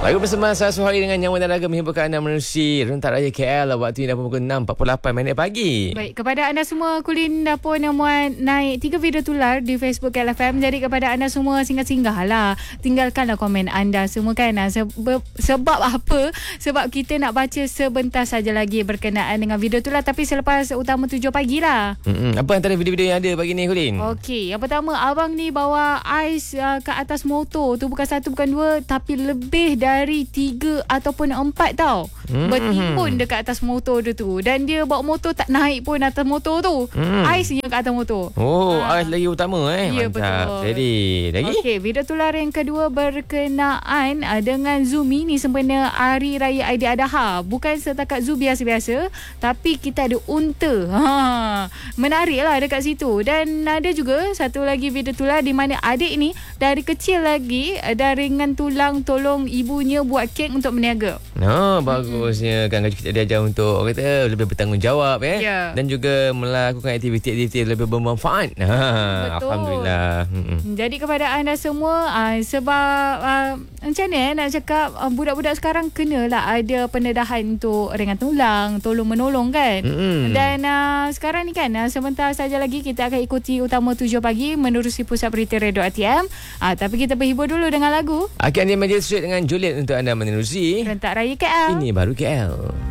Lagu bersama saya Suhari dengan Nyawa dan Raga menghiburkan anda menerusi Rentak Raya KL. Waktu ini dah pukul 6.48 pagi. Baik, kepada anda semua, Kulin Dapur Namuan naik 3 video tular di Facebook KLFM. Jadi kepada anda semua, singgah-singgah lah, tinggalkanlah komen anda semua kan. Sebab apa? Sebab kita nak baca sebentar saja lagi berkenaan dengan video tular, tapi selepas utama 7 pagi lah. Apa antara video-video yang ada pagi ni, Kulin? Okey, yang pertama, abang ni bawa ais ke atas motor tu, bukan satu bukan dua, tapi lebih dari 3 ataupun 4 tau. Bertimbun dekat atas motor dia tu. Dan dia bawa motor tak naik pun atas motor tu. Aisnya kat atas motor. Ais lagi utama Ya, Mantap. betul. Jadi, lagi? Okey, video tular yang kedua berkenaan dengan Zumi ni sempena Hari Raya Aidiladha. Bukan setakat zoo biasa-biasa, tapi kita ada unta. Menarik lah dekat situ. Dan ada juga satu lagi video tular di mana adik ni dari kecil lagi dah ringan tulang tolong ibunya buat kek untuk berniaga. Bagusnya kan kita diajar untuk orang kata lebih bertanggungjawab Ya. dan juga melakukan aktiviti-aktiviti lebih bermanfaat. Betul. Alhamdulillah. Jadi kepada anda semua, sebab macam mana nak cakap, budak-budak sekarang kenalah ada pendedahan untuk ringan tulang, tolong menolong kan. Dan sekarang ni kan, sebentar saja lagi kita akan ikuti utama 7 pagi menerusi Pusat Berita Radio ATM. Tapi kita berhibur dulu dengan lagu Akan dia Majlis Street dengan Juliet untuk anda menerusi Rentak Raya KL. Ini baru KL.